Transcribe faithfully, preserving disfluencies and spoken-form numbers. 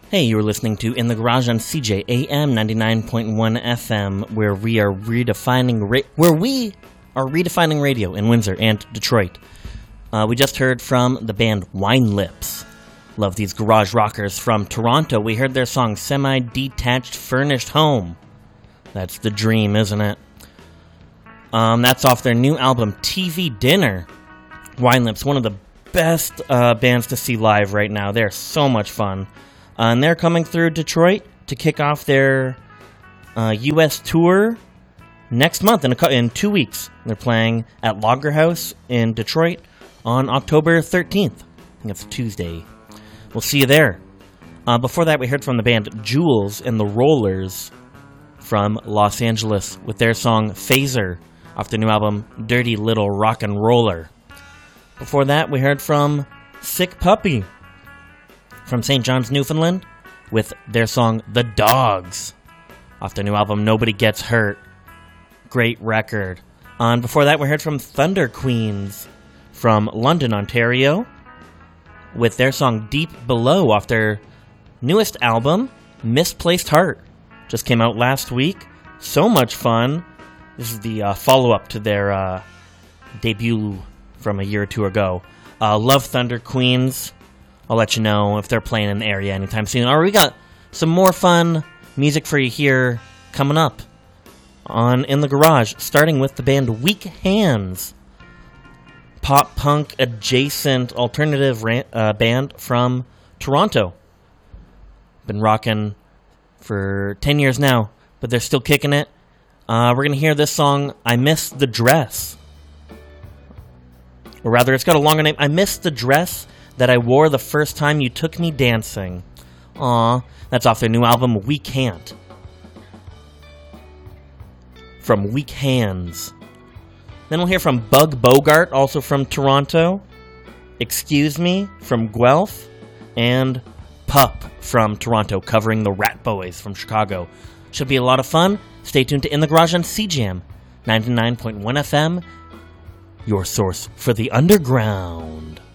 Hey, you were listening to In the Garage on C J A M ninety-nine point one F M, where we are redefining ra- where we are redefining radio in Windsor and Detroit. Uh, we just heard from the band Wine Lips. Love these garage rockers from Toronto. We heard their song Semi-Detached Furnished Home. That's the dream, isn't it? Um, that's off their new album T V Dinner. Wine Lips, one of the best uh, bands to see live right now. They're so much fun. Uh, and they're coming through Detroit to kick off their uh, U S tour next month, in, a, in two weeks. They're playing at Lager House in Detroit on October thirteenth. I think it's a Tuesday. We'll see you there. Uh, before that, we heard from the band Jules and the Rollers from Los Angeles with their song Phaser off their new album Dirty Little Rock and Roller. Before that, we heard from Sick Puppy from Saint John's, Newfoundland, with their song The Dogs off their new album Nobody Gets Hurt. Great record. Uh, and before that, we heard from Thunder Queens from London, Ontario, with their song Deep Below off their newest album, Misplaced Heart. Just came out last week. So much fun. This is the uh, follow-up to their uh, debut from a year or two ago. Uh, love Thunder Queens. I'll let you know if they're playing in the area anytime soon. Or we got some more fun music for you here coming up on In the Garage, starting with the band Weak Hands. Pop-punk adjacent alternative ran- uh, band from Toronto. Been rocking for ten years now, but they're still kicking it. Uh, we're going to hear this song, I Miss the Dress. Or rather, it's got a longer name. I Miss the Dress that I wore the first time you took me dancing. Aw, that's off their new album, We Can't. From Weak Hands. Then we'll hear from Bug Bogart, also from Toronto. Excuse Me, from Guelph. And Pup from Toronto, covering the Rat Boys from Chicago. Should be a lot of fun. Stay tuned to In the Garage on C J A M ninety-nine point one F M, your source for the underground.